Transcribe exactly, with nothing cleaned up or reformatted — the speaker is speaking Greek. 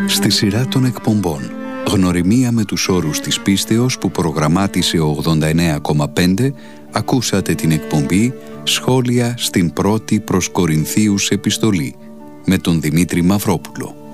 Στη σειρά των εκπομπών «Γνωριμία με τους όρους της πίστεως» που προγραμμάτισε ο ογδόντα εννέα κόμμα πέντε, ακούσατε την εκπομπή «Σχόλια στην πρώτη προς Κορινθίους επιστολή» με τον Δημήτρη Μαυρόπουλο.